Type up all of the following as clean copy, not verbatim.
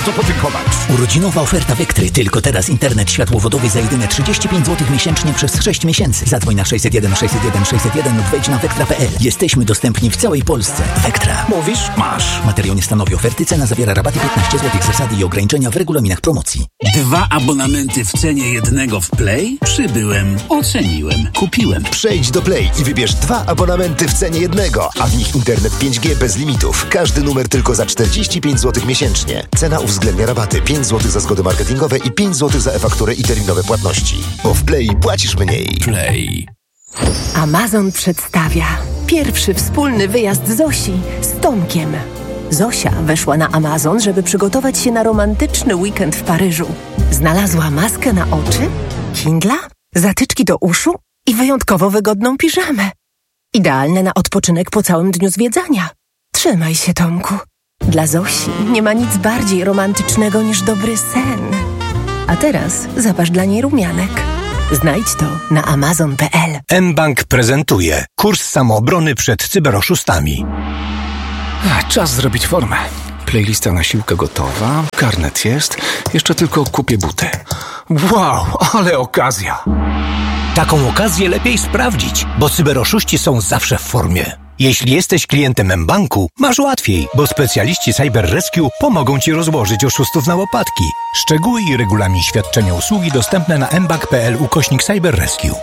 bardzo podziękować. Urodzinowa oferta Vectry. Tylko teraz internet światłowodowy za jedyne 35 zł miesięcznie przez 6 miesięcy. Zadzwoń na 601 601 601 lub wejdź na vectra.pl. Jesteśmy dostępni w całej Polsce. Vectra. Mówisz? Masz. Materiał nie stanowi oferty. Cena zawiera rabaty 15 zł. Zasady i ograniczenia w regulaminach promocji. 2 abonamenty w cenie jednego w Play? Przybyłem, oceniłem, kupiłem. Przejdź do Play i wybierz 2 abonamenty w cenie jednego, a w nich internet 5G bez limitów. Każdy numer tylko za 45 zł miesięcznie. Cena uwzględnia rabaty 5 zł za zgody marketingowe i 5 zł za e-fakturę i terminowe płatności. Bo w Play płacisz mniej. Play. Amazon przedstawia pierwszy wspólny wyjazd Zosi z Tomkiem. Zosia weszła na Amazon, żeby przygotować się na romantyczny weekend w Paryżu. Znalazła maskę na oczy, Kindla, zatyczki do uszu i wyjątkowo wygodną piżamę. Idealne na odpoczynek po całym dniu zwiedzania. Trzymaj się, Tomku. Dla Zosi nie ma nic bardziej romantycznego niż dobry sen. A teraz zapasz dla niej rumianek. Znajdź to na amazon.pl. mBank prezentuje kurs samoobrony przed cyberoszustami. Czas zrobić formę. Playlista na siłkę gotowa, karnet jest, jeszcze tylko kupię buty. Wow, ale okazja! Taką okazję lepiej sprawdzić, bo cyberoszuści są zawsze w formie. Jeśli jesteś klientem mBanku, masz łatwiej, bo specjaliści Cyber Rescue pomogą Ci rozłożyć oszustów na łopatki. Szczegóły i regulamin świadczenia usługi dostępne na mbank.pl/Cyber Rescue.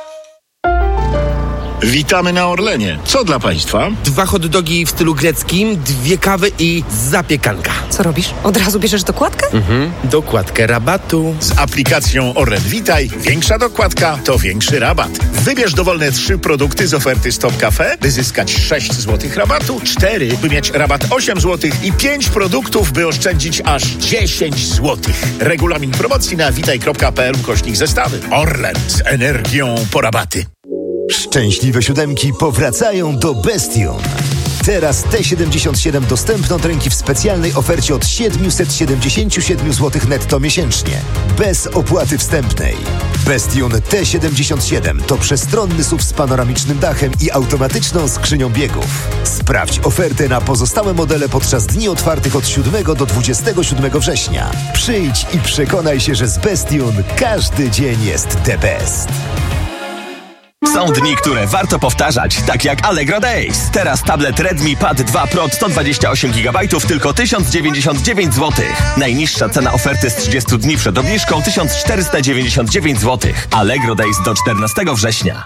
Witamy na Orlenie. Co dla Państwa? 2 hot dogi w stylu greckim, 2 kawy i zapiekanka. Co robisz? Od razu bierzesz dokładkę? Dokładkę rabatu. Z aplikacją Orlen Witaj większa dokładka to większy rabat. Wybierz dowolne 3 produkty z oferty Stop Cafe, by zyskać 6 zł rabatu, 4, by mieć rabat 8 zł i 5 produktów, by oszczędzić aż 10 zł. Regulamin promocji na witaj.pl/zestawy. Orlen z energią po rabaty. Szczęśliwe siódemki powracają do Bestion. Teraz T77 dostępne od ręki w specjalnej ofercie od 777 zł netto miesięcznie. Bez opłaty wstępnej. Bestion T77 to przestronny SUV z panoramicznym dachem i automatyczną skrzynią biegów. Sprawdź ofertę na pozostałe modele podczas dni otwartych od 7 do 27 września. Przyjdź i przekonaj się, że z Bestion każdy dzień jest the best. Są dni, które warto powtarzać, tak jak Allegro Days. Teraz tablet Redmi Pad 2 Pro 128 GB tylko 1099 zł. Najniższa cena oferty z 30 dni przed obniżką 1499 zł. Allegro Days do 14 września.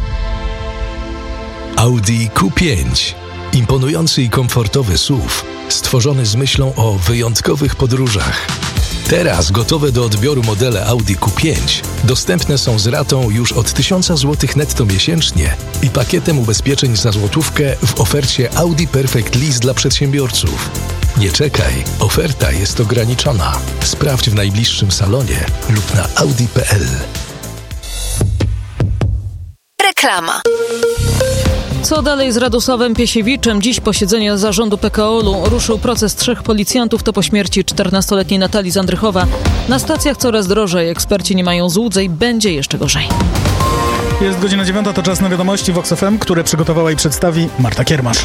Audi Q5. Imponujący i komfortowy SUV, stworzony z myślą o wyjątkowych podróżach. Teraz gotowe do odbioru modele Audi Q5 dostępne są z ratą już od 1000 zł netto miesięcznie i pakietem ubezpieczeń za złotówkę w ofercie Audi Perfect Lease dla przedsiębiorców. Nie czekaj, oferta jest ograniczona. Sprawdź w najbliższym salonie lub na audi.pl. Reklama. Co dalej z Radosławem Piesiewiczem? Dziś posiedzenie zarządu PKO-u. Ruszył proces 3 policjantów. To po śmierci 14-letniej Natalii z Andrychowa. Na stacjach coraz drożej. Eksperci nie mają złudzeń. Będzie jeszcze gorzej. Jest godzina 9, to czas na wiadomości Vox FM, które przygotowała i przedstawi Marta Kiermasz.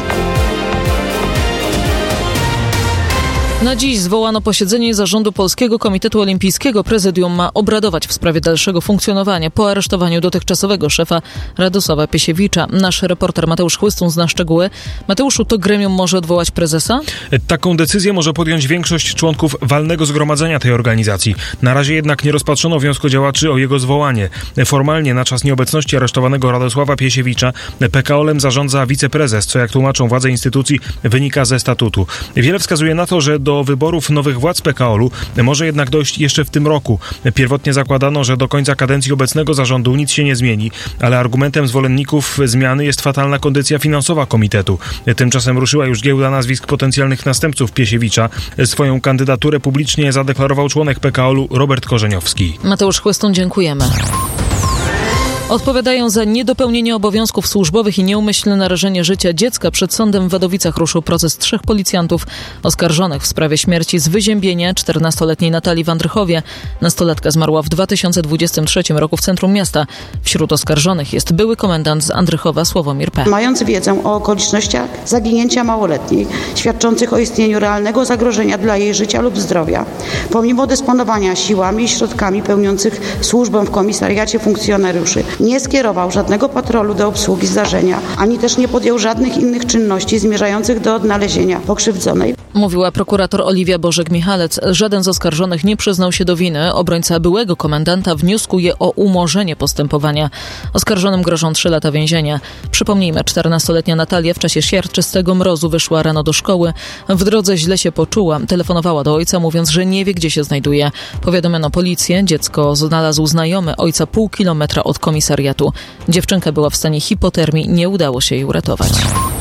Na dziś zwołano posiedzenie Zarządu Polskiego Komitetu Olimpijskiego. Prezydium ma obradować w sprawie dalszego funkcjonowania po aresztowaniu dotychczasowego szefa Radosława Piesiewicza. Nasz reporter Mateusz Chłystun zna szczegóły. Mateuszu, to gremium może odwołać prezesa? Taką decyzję może podjąć większość członków walnego zgromadzenia tej organizacji. Na razie jednak nie rozpatrzono wniosku działaczy o jego zwołanie. Formalnie na czas nieobecności aresztowanego Radosława Piesiewicza PKO-em zarządza wiceprezes, co jak tłumaczą władze instytucji wynika ze statutu. Wiele wskazuje na to, że do wyborów nowych władz PKO-u może jednak dojść jeszcze w tym roku. Pierwotnie zakładano, że do końca kadencji obecnego zarządu nic się nie zmieni, ale argumentem zwolenników zmiany jest fatalna kondycja finansowa komitetu. Tymczasem ruszyła już giełda nazwisk potencjalnych następców Piesiewicza. Swoją kandydaturę publicznie zadeklarował członek PKO-u Robert Korzeniowski. Mateusz Chłystun, dziękujemy. Odpowiadają za niedopełnienie obowiązków służbowych i nieumyślne narażenie życia dziecka. Przed sądem w Wadowicach ruszył proces 3 policjantów oskarżonych w sprawie śmierci z wyziębienia 14-letniej Natalii w Andrychowie. Nastolatka zmarła w 2023 roku w centrum miasta. Wśród oskarżonych jest były komendant z Andrychowa Sławomir P. Mając wiedzę o okolicznościach zaginięcia małoletniej, świadczących o istnieniu realnego zagrożenia dla jej życia lub zdrowia, pomimo dysponowania siłami i środkami pełniących służbę w komisariacie funkcjonariuszy, nie skierował żadnego patrolu do obsługi zdarzenia, ani też nie podjął żadnych innych czynności zmierzających do odnalezienia pokrzywdzonej. Mówiła prokurator Oliwia Bożek-Michalec. Żaden z oskarżonych nie przyznał się do winy. Obrońca byłego komendanta wnioskuje o umorzenie postępowania. Oskarżonym grożą 3 lata więzienia. Przypomnijmy, 14-letnia Natalia w czasie siarczystego mrozu wyszła rano do szkoły. W drodze źle się poczuła. Telefonowała do ojca, mówiąc, że nie wie, gdzie się znajduje. Powiadomiono policję. Dziecko znalazł znajomy ojca pół kilometra od komisariatu. Dziewczynka była w stanie hipotermii. Nie udało się jej uratować.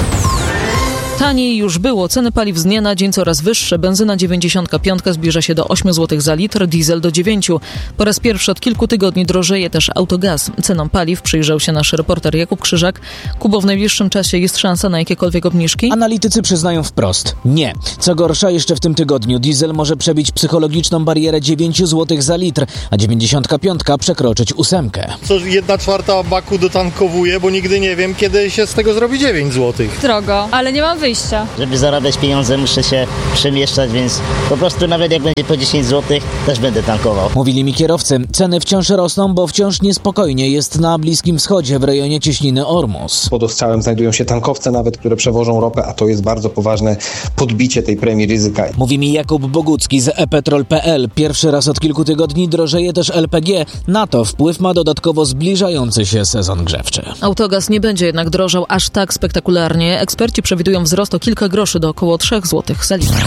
Taniej już było. Ceny paliw z dnia na dzień coraz wyższe. Benzyna 95 zbliża się do 8 zł za litr, diesel do 9. Po raz pierwszy od kilku tygodni drożeje też autogaz. Cenom paliw przyjrzał się nasz reporter Jakub Krzyżak. Kubo, w najbliższym czasie jest szansa na jakiekolwiek obniżki? Analitycy przyznają wprost. Nie. Co gorsza, jeszcze w tym tygodniu diesel może przebić psychologiczną barierę 9 zł za litr, a 95 przekroczyć 8. Co 1/4 baku dotankowuje, bo nigdy nie wiem, kiedy się z tego zrobi 9 zł. Drogo, ale nie mam wyjścia. Żeby zarabiać pieniądze, muszę się przemieszczać, więc po prostu nawet jak będzie po 10 zł, też będę tankował. Mówili mi kierowcy. Ceny wciąż rosną, bo wciąż niespokojnie jest na Bliskim Wschodzie w rejonie cieśniny Ormus. Pod ostrzałem znajdują się tankowce nawet, które przewożą ropę, a to jest bardzo poważne podbicie tej premii ryzyka. Mówi mi Jakub Bogucki z ePetrol.pl. Pierwszy raz od kilku tygodni drożeje też LPG. Na to wpływ ma dodatkowo zbliżający się sezon grzewczy. Autogaz nie będzie jednak drożał aż tak spektakularnie. Eksperci przewidują wzrost o kilka groszy do około 3 zł za litr.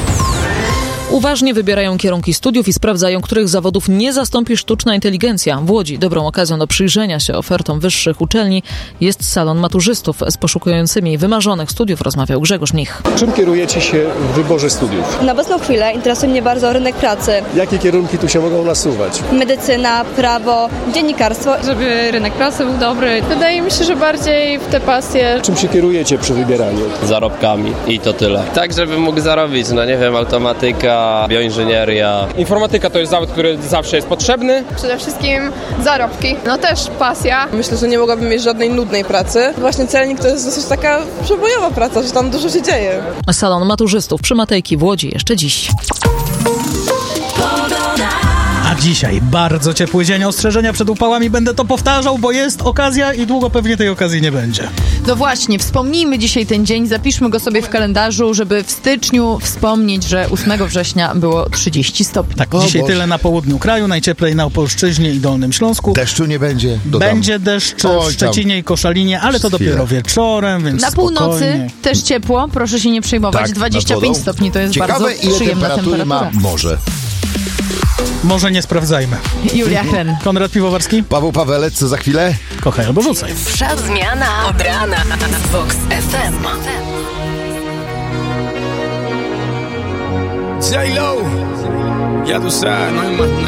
Uważnie wybierają kierunki studiów i sprawdzają, których zawodów nie zastąpi sztuczna inteligencja. W Łodzi dobrą okazją do przyjrzenia się ofertom wyższych uczelni jest salon maturzystów. Z poszukującymi wymarzonych studiów rozmawiał Grzegorz Mnich. Czym kierujecie się w wyborze studiów? Na obecną chwilę interesuje mnie bardzo rynek pracy. Jakie kierunki tu się mogą nasuwać? Medycyna, prawo, dziennikarstwo. Żeby rynek pracy był dobry. Wydaje mi się, że bardziej w te pasje. Czym się kierujecie przy wybieraniu? Zarobkami i to tyle. Tak, żebym mógł zarobić, nie wiem, automatyka, bioinżynieria. Informatyka to jest zawód, który zawsze jest potrzebny. Przede wszystkim zarobki. Też pasja. Myślę, że nie mogłabym mieć żadnej nudnej pracy. Właśnie celnik to jest dosyć taka przebojowa praca, że tam dużo się dzieje. Salon maturzystów przy Matejki w Łodzi jeszcze dziś. A dzisiaj bardzo ciepły dzień, ostrzeżenia przed upałami. Będę to powtarzał, bo jest okazja i długo pewnie tej okazji nie będzie. No właśnie, wspomnijmy dzisiaj ten dzień, zapiszmy go sobie w kalendarzu, żeby w styczniu wspomnieć, że 8 września było 30 stopni. Tak, dzisiaj tyle na południu kraju, najcieplej na Opolszczyźnie i Dolnym Śląsku. Deszczu nie będzie. Dodam. Będzie deszcz w Szczecinie i Koszalinie, ale to dopiero wieczorem, więc na północy też ciepło, proszę się nie przejmować. Tak, 25 stopni to jest bardzo przyjemna temperatura. Ma morze. Może nie sprawdzajmy. Julia Hen. Konrad Piwowarski. Paweł Pawelec, co za chwilę? Kochaj albo rzucaj. Wszak zmiana od rana. Vox FM. J-Lo, ya tú sabes, no hay más nada.